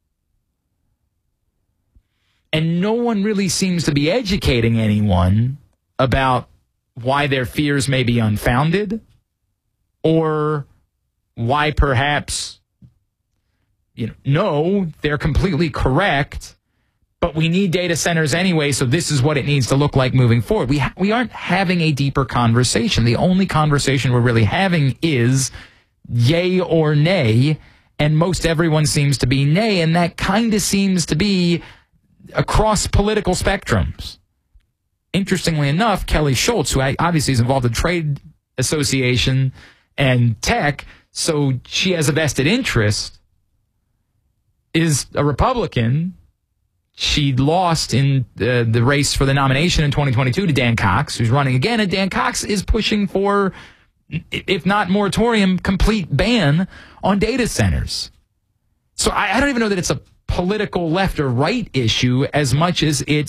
And no one really seems to be educating anyone about why their fears may be unfounded or why perhaps, you know, no, they're completely correct, but we need data centers anyway, so this is what it needs to look like moving forward. We ha- we aren't having a deeper conversation. The only conversation we're really having is yay or nay, and most everyone seems to be nay, and that kind of seems to be across political spectrums. Interestingly enough, Kelly Schultz, who obviously is involved in trade association and tech, so she has a vested interest, is a Republican. She lost in uh, the race for the nomination in twenty twenty-two to Dan Cox, who's running again, and Dan Cox is pushing for, if not moratorium, complete ban on data centers. So I, I don't even know that it's a political left or right issue as much as it's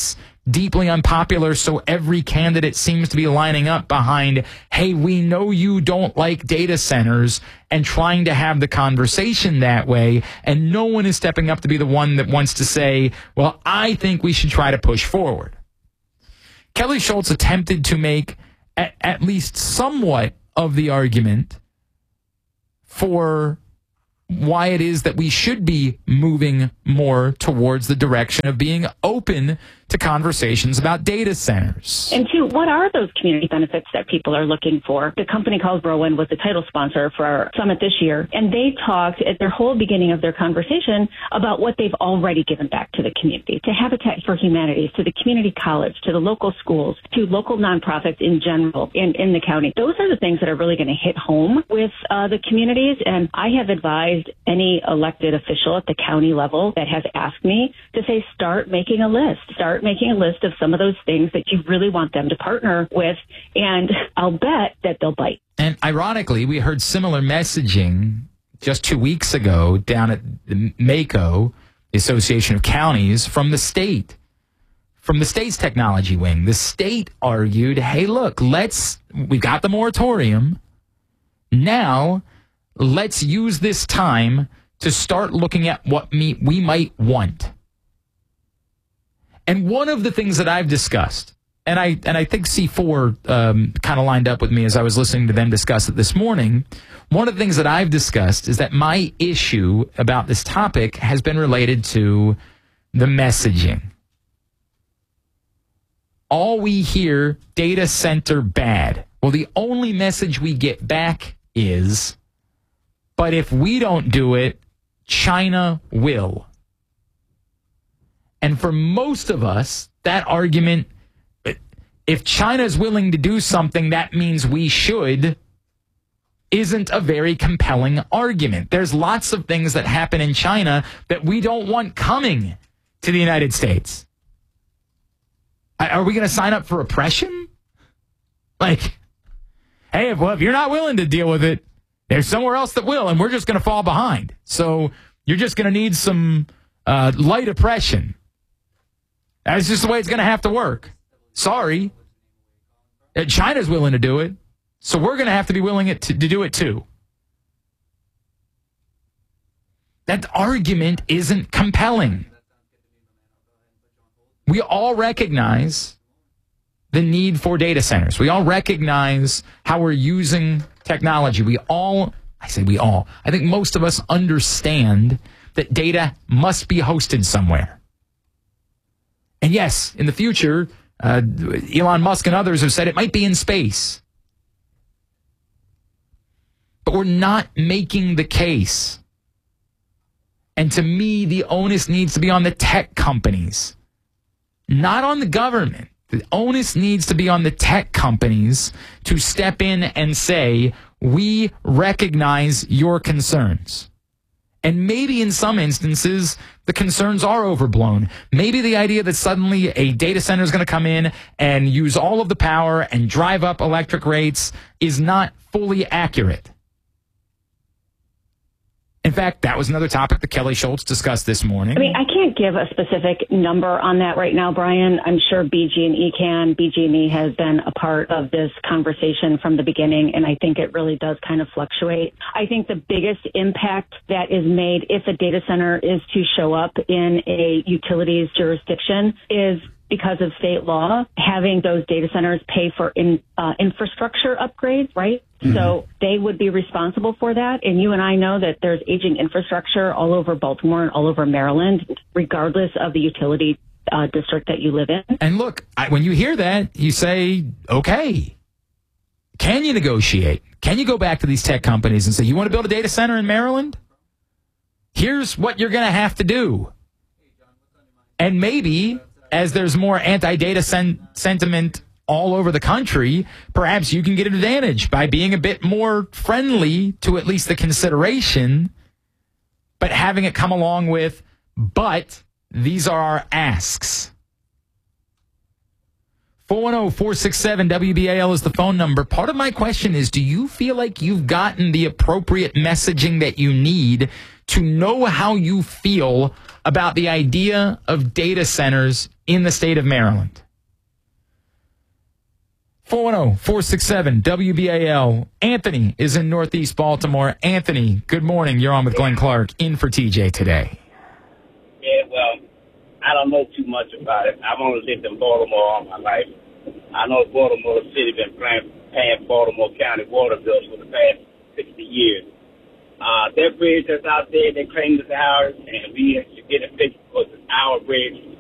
deeply unpopular, so every candidate seems to be lining up behind, hey, we know you don't like data centers, and trying to have the conversation that way, and no one is stepping up to be the one that wants to say, well, I think we should try to push forward. Kelly Schultz attempted to make at, at least somewhat of the argument for why it is that we should be moving more towards the direction of being open to conversations about data centers. And two, what are those community benefits that people are looking for? The company called Rowan was the title sponsor for our summit this year, and they talked at their whole beginning of their conversation about what they've already given back to the community, to Habitat for Humanity, to the community college, to the local schools, to local nonprofits in general in, in the county. Those are the things that are really going to hit home with uh, the communities, and I have advised any elected official at the county level that has asked me to say, start making a list, start making a list of some of those things that you really want them to partner with, and I'll bet that they'll bite. And ironically, we heard similar messaging just two weeks ago down at the MACO, the Association of Counties, from the state, from the state's technology wing. The state argued, hey, look, let's, we've got the moratorium. Now, let's use this time to start looking at what me, we might want. And one of the things that I've discussed, and I and I think C four um, kind of lined up with me as I was listening to them discuss it this morning, one of the things that I've discussed is that my issue about this topic has been related to the messaging. All we hear, data center bad. Well, the only message we get back is, but if we don't do it, China will. And for most of us, that argument, if China is willing to do something, that means we should, isn't a very compelling argument. There's lots of things that happen in China that we don't want coming to the United States. Are we going to sign up for oppression? Like, hey, if, well, if you're not willing to deal with it, there's somewhere else that will, and we're just going to fall behind. So you're just going to need some uh, light oppression. That's just the way it's going to have to work. Sorry. China's willing to do it, so we're going to have to be willing to, to do it too. That argument isn't compelling. We all recognize the need for data centers. We all recognize how we're using technology. We all, I say we all, I think most of us understand that data must be hosted somewhere. And yes, in the future, uh, Elon Musk and others have said it might be in space. But we're not making the case. And to me, the onus needs to be on the tech companies, not on the government. The onus needs to be on the tech companies to step in and say, we recognize your concerns. And maybe in some instances, the concerns are overblown. Maybe the idea that suddenly a data center is going to come in and use all of the power and drive up electric rates is not fully accurate. In fact, that was another topic that Kelly Schultz discussed this morning. I mean, I can't give a specific number on that right now, Brian. I'm sure B G and E can. B G and E has been a part of this conversation from the beginning, and I think it really does kind of fluctuate. I think the biggest impact that is made if a data center is to show up in a utilities jurisdiction is because of state law, having those data centers pay for in, uh, infrastructure upgrades, right? Mm-hmm. So they would be responsible for that. And you and I know that there's aging infrastructure all over Baltimore and all over Maryland, regardless of the utility uh, district that you live in. And look, I, when you hear that, you say, okay, can you negotiate? Can you go back to these tech companies and say, you want to build a data center in Maryland? Here's what you're going to have to do. And maybe, as there's more anti-data sen- sentiment all over the country, perhaps you can get an advantage by being a bit more friendly to at least the consideration, but having it come along with, but these are our asks. four one zero, four six seven, W B A L is the phone number. Part of my question is, do you feel like you've gotten the appropriate messaging that you need to know how you feel about the idea of data centers in the state of Maryland. four one zero, four six seven, W B A L. Anthony is in Northeast Baltimore. Anthony, good morning. You're on with Glenn Clark, in for T J today. Yeah, well, I don't know too much about it. I've only lived in Baltimore all my life. I know Baltimore City been paying, paying Baltimore County water bills for the past sixty years. Uh, that bridge that's out there, they claim it's ours, and we should get it fixed because it's our bridge.